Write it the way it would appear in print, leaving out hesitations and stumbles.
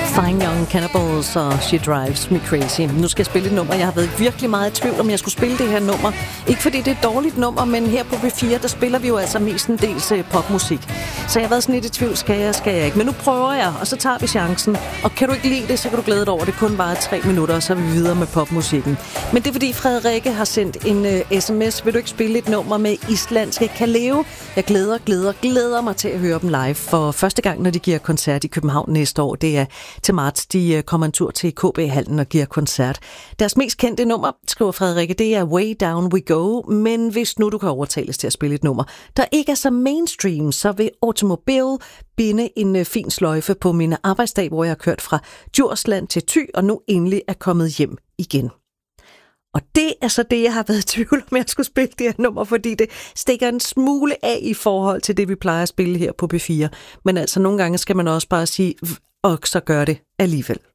Fine Young Cannibals og She Drives Me Crazy. Nu skal jeg spille et nummer. Jeg har været virkelig meget i tvivl, om jeg skulle spille det her nummer. Ikke fordi det er et dårligt nummer, men her på B4, der spiller vi jo altså mestendels popmusik. Så jeg har været sådan lidt i tvivl, skal jeg ikke. Men nu prøver jeg, og så tager vi chancen. Og kan du ikke lide det, så kan du glæde dig over, det kun varer 3 minutter, og så er vi videre med popmusikken. Men det er fordi Frederikke har sendt en sms. Vil du ikke spille et nummer med islandske Kaleo? Jeg glæder mig til at høre dem live for første gang, når de giver koncert i København næste år. Det er til marts, de kommer en tur til KB-hallen og giver koncert. Deres mest kendte nummer, skriver Frederikke, det er Way Down We Go, men hvis nu du kan overtales til at spille et nummer, der ikke er så mainstream, så vil Automobile binde en fin sløjfe på min arbejdsdag, hvor jeg har kørt fra Djursland til Thy, og nu endelig er kommet hjem igen. Og det er så det, jeg har været i tvivl om, jeg skulle spille det her nummer, fordi det stikker en smule af i forhold til det, vi plejer at spille her på B4. Men altså, nogle gange skal man også bare sige, og så gør det alligevel.